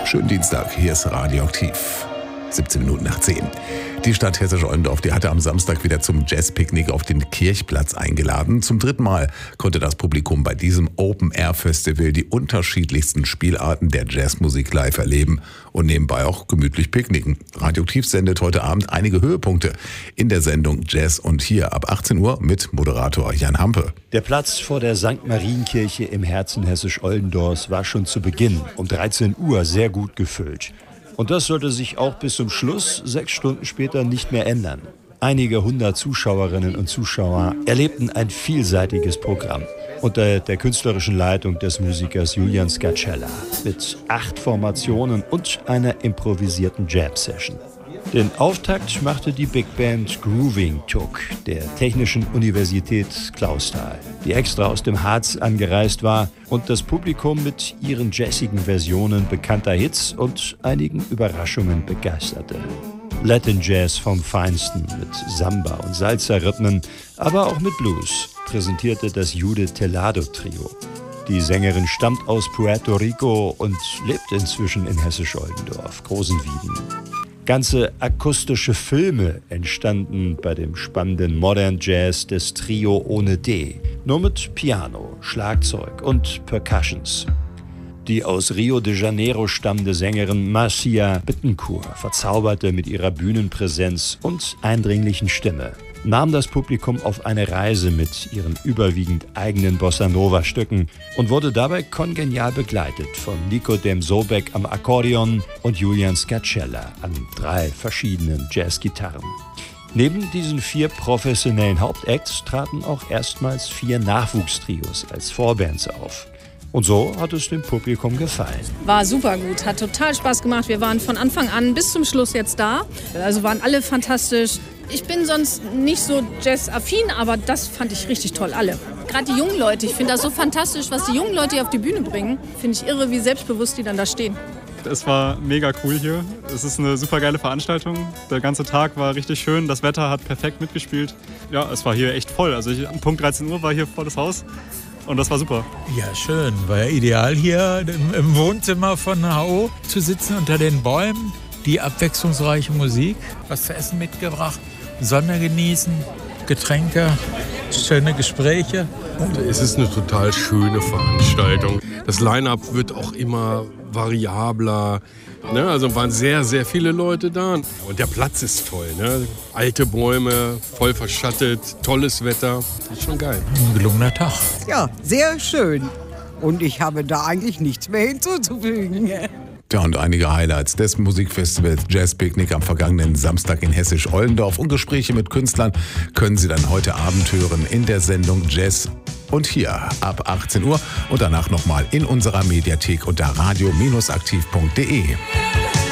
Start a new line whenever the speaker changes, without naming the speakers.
Schönen Dienstag, hier ist Radioaktiv. 17 Minuten nach 10. Die Stadt Hessisch-Ollendorf, die hatte am Samstag wieder zum Jazzpicknick auf den Kirchplatz eingeladen. Zum 3. Mal konnte das Publikum bei diesem Open-Air-Festival die unterschiedlichsten Spielarten der Jazzmusik live erleben und nebenbei auch gemütlich picknicken. Radioaktiv sendet heute Abend einige Höhepunkte in der Sendung Jazz und hier ab 18 Uhr mit Moderator Jan Hampe.
Der Platz vor der St. Marienkirche im Herzen Hessisch-Ollendorfs war schon zu Beginn um 13 Uhr sehr gut gefüllt. Und das sollte sich auch bis zum Schluss 6 Stunden später nicht mehr ändern. Einige 100 Zuschauerinnen und Zuschauer erlebten ein vielseitiges Programm unter der künstlerischen Leitung des Musikers Julian Scacella mit 8 Formationen und einer improvisierten Jam-Session. Den Auftakt machte die Big Band Grooving Took der Technischen Universität Clausthal, die extra aus dem Harz angereist war und das Publikum mit ihren jazzigen Versionen bekannter Hits und einigen Überraschungen begeisterte. Latin Jazz vom Feinsten mit Samba und Salsa-Rhythmen, aber auch mit Blues, präsentierte das Jude Telado Trio. Die Sängerin stammt aus Puerto Rico und lebt inzwischen in Hessisch-Ollendorf, Großenwieden. Ganze akustische Filme entstanden bei dem spannenden Modern Jazz des Trio ohne D, nur mit Piano, Schlagzeug und Percussions. Die aus Rio de Janeiro stammende Sängerin Marcia Bittencourt verzauberte mit ihrer Bühnenpräsenz und eindringlichen Stimme, nahm das Publikum auf eine Reise mit ihren überwiegend eigenen Bossa-Nova-Stücken und wurde dabei kongenial begleitet von Nicodem Sobek am Akkordeon und Julian Scacella an 3 verschiedenen Jazzgitarren. Neben diesen 4 professionellen Hauptacts traten auch erstmals 4 Nachwuchstrios als Vorbands auf. Und so hat es dem Publikum gefallen.
War super gut, hat total Spaß gemacht. Wir waren von Anfang an bis zum Schluss jetzt da. Also waren alle fantastisch. Ich bin sonst nicht so jazz-affin, aber das fand ich richtig toll, alle. Gerade die jungen Leute, ich finde das so fantastisch, was die jungen Leute hier auf die Bühne bringen. Finde ich irre, wie selbstbewusst die dann da stehen.
Es war mega cool hier. Es ist eine super geile Veranstaltung. Der ganze Tag war richtig schön. Das Wetter hat perfekt mitgespielt. Ja, es war hier echt voll. Also um Punkt 13 Uhr war hier volles Haus. Und das war super.
Ja, schön. War ja ideal hier im Wohnzimmer von HO zu sitzen unter den Bäumen. Die abwechslungsreiche Musik, was zu essen mitgebracht, Sonne genießen, Getränke, schöne Gespräche.
Es ist eine total schöne Veranstaltung. Das Line-Up wird auch immer variabler. Ne? Also waren sehr, sehr viele Leute da. Und der Platz ist toll. Ne? Alte Bäume, voll verschattet, tolles Wetter. Das ist schon geil.
Ein gelungener Tag.
Ja, sehr schön. Und ich habe da eigentlich nichts mehr hinzuzufügen.
Ja, und einige Highlights des Musikfestivals Jazzpicknick am vergangenen Samstag in Hessisch-Ollendorf und Gespräche mit Künstlern können Sie dann heute Abend hören in der Sendung Jazz und hier ab 18 Uhr und danach nochmal in unserer Mediathek unter radio-aktiv.de.